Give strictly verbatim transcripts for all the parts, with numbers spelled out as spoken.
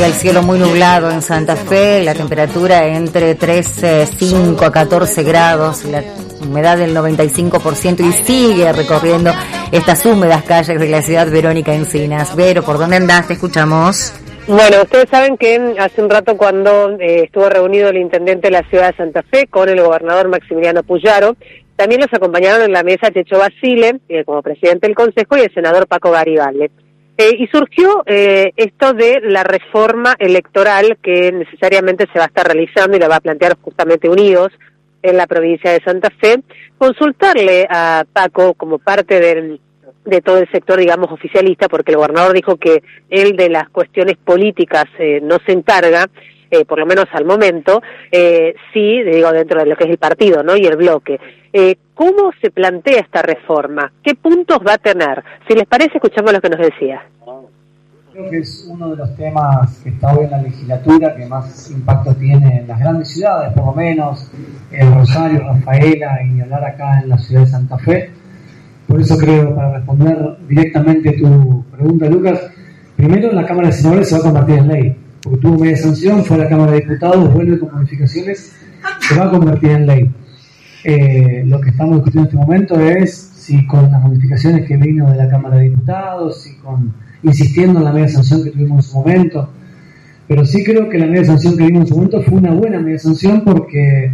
El cielo muy nublado en Santa Fe, la temperatura entre trece, cinco a catorce grados, la humedad del noventa y cinco por ciento y sigue recorriendo estas húmedas calles de la ciudad Verónica Encinas. Vero, ¿por dónde andás? Te escuchamos. Bueno, ustedes saben que hace un rato cuando eh, estuvo reunido el intendente de la ciudad de Santa Fe con el gobernador Maximiliano Puyaro, también los acompañaron en la mesa Checho Basile, eh, como presidente del Consejo, y el senador Paco Garibaldi. Eh, y surgió eh, esto de la reforma electoral que necesariamente se va a estar realizando y la va a plantear justamente Unidos en la provincia de Santa Fe. Consultarle a Paco como parte del, de todo el sector, digamos, oficialista, porque el gobernador dijo que él de las cuestiones políticas eh, no se encarga, eh, por lo menos al momento, eh, sí, digo, dentro de lo que es el partido, ¿no? Y el bloque. Eh, ¿Cómo se plantea esta reforma? ¿Qué puntos va a tener? Si les parece, escuchamos lo que nos decía. Creo que es uno de los temas que está hoy en la legislatura que más impacto tiene en las grandes ciudades, por lo menos en Rosario, Rafaela y ni hablar acá en la ciudad de Santa Fe. Por eso creo, para responder directamente a tu pregunta, Lucas, primero en la Cámara de Senadores se va a convertir en ley, porque tuvo media sanción, fue a la Cámara de Diputados, vuelve con modificaciones, se va a convertir en ley. Eh, lo que estamos discutiendo en este momento es si con las modificaciones que vino de la Cámara de Diputados, si con insistiendo en la media sanción que tuvimos en su momento, pero sí creo que la media sanción que vimos en su momento fue una buena media sanción porque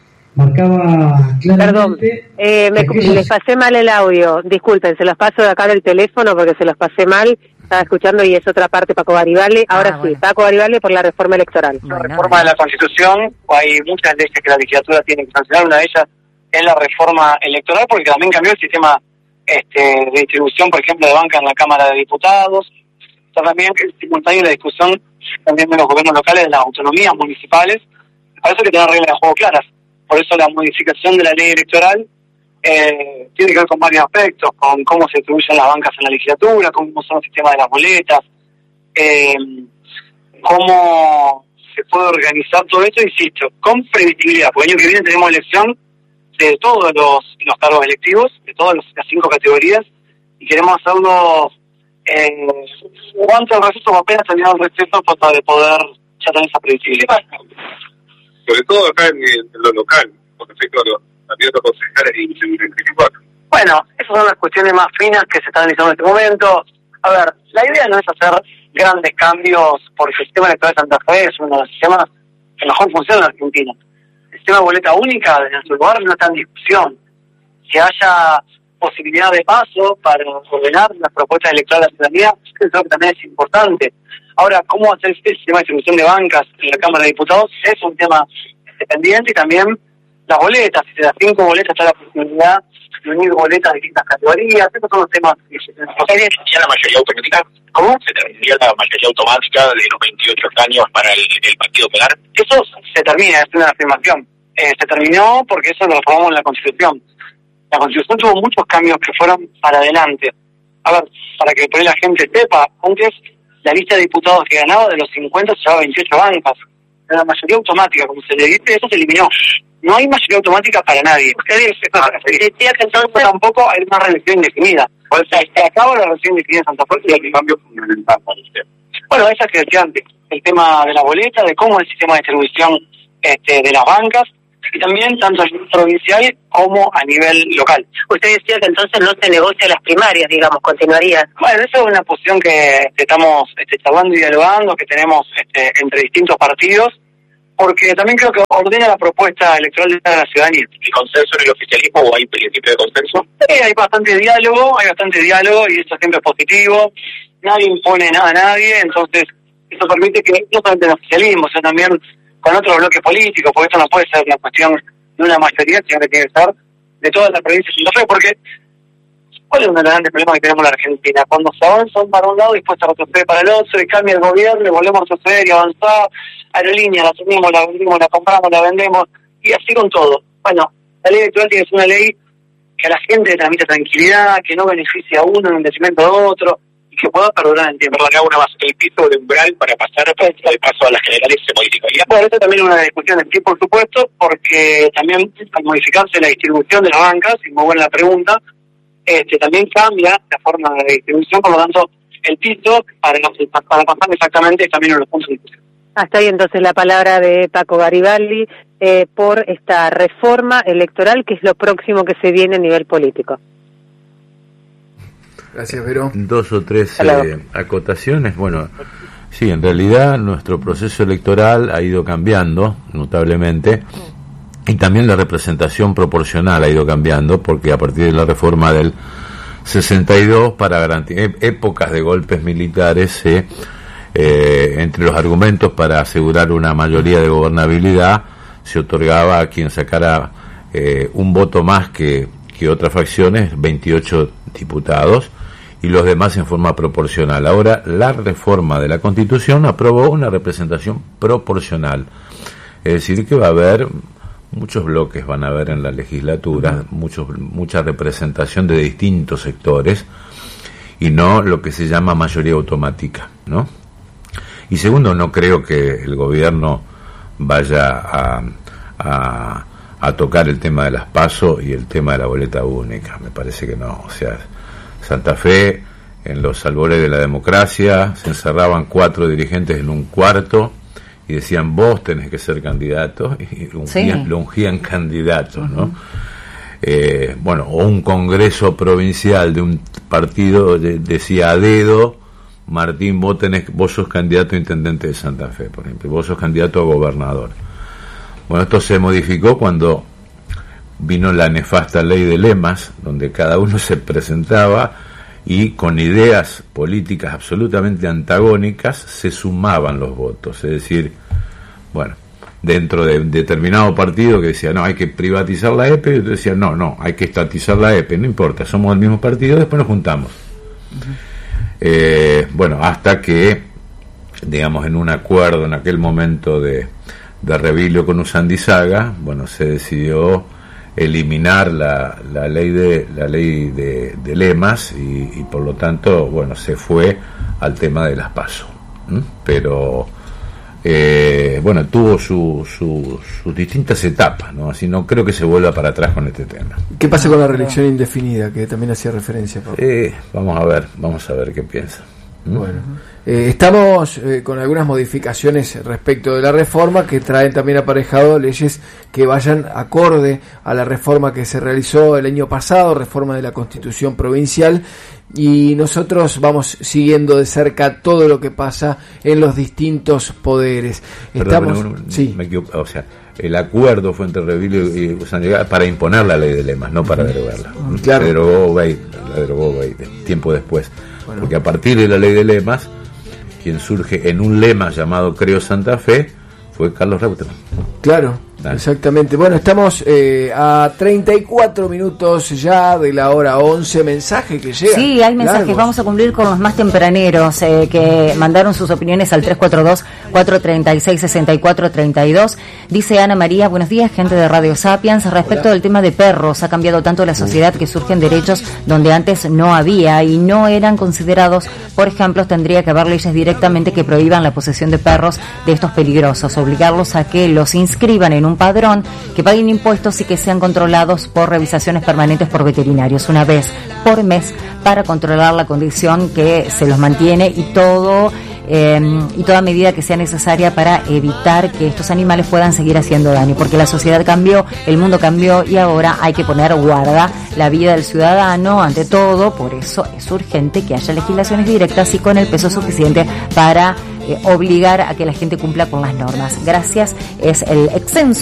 marcaba claramente... Perdón, eh, me, aquellos... les pasé mal el audio, disculpen, se los paso de acá del teléfono porque se los pasé mal, estaba escuchando y es otra parte Paco Garibaldi, ahora ah, sí, bueno. Paco Garibaldi por la reforma electoral. La bueno, reforma bueno. de la Constitución, hay muchas leyes que la legislatura tiene que sancionar, una de ellas es la reforma electoral porque también cambió el sistema este, de distribución, por ejemplo, de banca en la Cámara de Diputados, está también simultáneo la discusión también de los gobiernos locales, de las autonomías municipales, para eso hay que tener reglas de juego claras. Por eso la modificación de la ley electoral eh, tiene que ver con varios aspectos, con cómo se distribuyen las bancas en la legislatura, cómo son los sistemas de las boletas, eh, cómo se puede organizar todo esto, insisto, con previsibilidad, porque el año que viene tenemos elección de todos los, los cargos electivos, de todas los, las cinco categorías, y queremos hacerlo eh, cuanto al receso, apenas terminado el receso, para poder ya tener esa previsibilidad. Sobre todo acá en, en lo local, con respecto a los candidatos a concejales y veinticuatro. Bueno, esas son las cuestiones más finas que se están analizando en este momento. A ver, la idea no es hacer grandes cambios, porque el sistema electoral de Santa Fe es uno de los sistemas que mejor funciona en Argentina. El sistema de boleta única en nuestro lugar no está en discusión. Si haya posibilidad de paso para ordenar las propuestas electorales de la ciudadanía, eso también es importante. Ahora, ¿cómo hacer este sistema de distribución de bancas en la Cámara de Diputados? Es un tema pendiente, y también las boletas. Si de las cinco boletas está la posibilidad de unir boletas de distintas categorías. Esos son los temas que se terminaría la mayoría automática. ¿Cómo? Se terminaría la mayoría automática de los veintiocho años para el, el Partido Popular. Eso se termina, es una afirmación. Eh, se terminó porque eso lo aprobamos en la Constitución. La Constitución tuvo muchos cambios que fueron para adelante. A ver, para que por ahí la gente sepa, antes la lista de diputados que ganaba de los cincuenta se llevaba veintiocho bancas. Era la mayoría automática, como se le dice, eso se eliminó. No hay mayoría automática para nadie. Ustedes decía que entonces tampoco hay una reelección indefinida. O sea, se acaba la reelección indefinida en Santa Fe y el cambio fundamental para usted. Bueno, esa que decía antes, el tema de la boleta, de cómo es el sistema de distribución este, de las bancas, y también tanto a nivel provincial como a nivel local. Usted decía que entonces no se negocia las primarias, digamos, continuaría. Bueno, eso es una posición que este, estamos este, charlando y dialogando, que tenemos este, entre distintos partidos, porque también creo que ordena la propuesta electoral de la ciudadanía. ¿Y consenso en el oficialismo o hay principio de consenso? Sí, hay bastante diálogo, hay bastante diálogo y eso siempre es positivo. Nadie impone nada a nadie, entonces eso permite que no solamente en el oficialismo, sino también con otros bloques políticos, porque esto no puede ser una cuestión de una mayoría, sino que tiene que ser de todas las provincias de Santa Fe, porque ¿cuál es uno de los grandes problemas que tenemos en la Argentina? Cuando se avanza para un lado y después se retrocede para el otro, y cambia el gobierno, y volvemos a retroceder y avanzar, aerolínea, la asumimos, la vendimos, la compramos, la vendemos, y así con todo. Bueno, la ley electoral tiene que ser una ley que a la gente le transmita tranquilidad, que no beneficie a uno en detrimento de otro, y que pueda perdurar en el tiempo. Perdón, una más, el piso de umbral para pasar al paso a las generales se modificaría. Bueno, eso también es una discusión en sí, por supuesto, porque también al modificarse la distribución de las bancas, y muy buena la pregunta, este también cambia la forma de distribución, por lo tanto, el piso para, para pasar exactamente también en los puntos de discusión. Hasta ahí entonces la palabra de Paco Garibaldi eh, por esta reforma electoral, que es lo próximo que se viene a nivel político. Gracias, Vero. Dos o tres eh, acotaciones. Bueno, sí, en realidad nuestro proceso electoral ha ido cambiando notablemente y también la representación proporcional ha ido cambiando, porque a partir de la reforma del sesenta y dos, para garantizar épocas de golpes militares, eh, eh, entre los argumentos para asegurar una mayoría de gobernabilidad, se otorgaba a quien sacara eh, un voto más que, que otras facciones, veintiocho diputados, y los demás en forma proporcional. Ahora, la reforma de la Constitución aprobó una representación proporcional, es decir, que va a haber muchos bloques, van a haber en la legislatura, muchos, mucha representación de distintos sectores, y no lo que se llama mayoría automática, ¿no? Y segundo, no creo que el gobierno vaya a, a, a tocar el tema de las PASO y el tema de la boleta única, me parece que no. O sea, Santa Fe, en los albores de la democracia, se encerraban cuatro dirigentes en un cuarto y decían, vos tenés que ser candidato, y lo ungían, sí. lo ungían candidatos, ¿no? Uh-huh. Eh, bueno, o un congreso provincial de un partido de, decía a dedo, Martín, vos tenés, vos sos candidato a intendente de Santa Fe, por ejemplo, vos sos candidato a gobernador. Bueno, esto se modificó cuando vino la nefasta ley de lemas, donde cada uno se presentaba y con ideas políticas absolutamente antagónicas se sumaban los votos. Es decir, bueno, dentro de un determinado partido que decía, no, hay que privatizar la E P, y otro decía, no, no, hay que estatizar la E P, no importa, somos del mismo partido, después nos juntamos. Uh-huh. Eh, bueno, hasta que, digamos, en un acuerdo en aquel momento de, de Revilio con Usandizaga, bueno, se decidió eliminar la, la ley de la ley de, de lemas y, y por lo tanto, bueno, se fue al tema de las PASO. ¿Mm? Pero eh, bueno, tuvo su, su, sus distintas etapas, ¿no? Así no creo que se vuelva para atrás con este tema. ¿Qué pasa con la reelección indefinida, que también hacía referencia, Pablo? Eh, vamos a ver, vamos a ver qué piensa. ¿Mm? Bueno, eh, estamos eh, con algunas modificaciones respecto de la reforma que traen también aparejado leyes que vayan acorde a la reforma que se realizó el año pasado, reforma de la Constitución provincial, y nosotros vamos siguiendo de cerca todo lo que pasa en los distintos poderes. Perdón, Estamos, no, no, sí. me equivoco, o sea, el acuerdo fue entre Revilio y Usandizaga para imponer la ley de lemas, no para derogarla. Claro. Se derogó Bey, la derogó Bey tiempo después. Bueno. Porque a partir de la ley de lemas, quien surge en un lema llamado Creo Santa Fe fue Carlos Reutemann. Claro, Dale. Exactamente. Bueno, estamos eh, a treinta y cuatro minutos ya de la hora once. Mensaje que llega. Sí, hay mensajes. Largos. Vamos a cumplir con los más tempraneros eh, que mandaron sus opiniones al tres cuatro dos, cuatro tres seis, seis cuatro tres dos. Dice Ana María, buenos días, gente de Radio Sapiens. Respecto Hola. Del tema de perros, ha cambiado tanto la sociedad que surgen derechos donde antes no había y no eran considerados. Por ejemplo, tendría que haber leyes directamente que prohíban la posesión de perros de estos peligrosos, obligarlos a que los inscriban en un padrón, que paguen impuestos y que sean controlados por revisaciones permanentes por veterinarios una vez por mes para controlar la condición que se los mantiene y todo eh, y toda medida que sea necesaria para evitar que estos animales puedan seguir haciendo daño, porque la sociedad cambió, el mundo cambió y ahora hay que poner guarda la vida del ciudadano ante todo. Por eso es urgente que haya legislaciones directas y con el peso suficiente para eh, obligar a que la gente cumpla con las normas. Gracias, es el extenso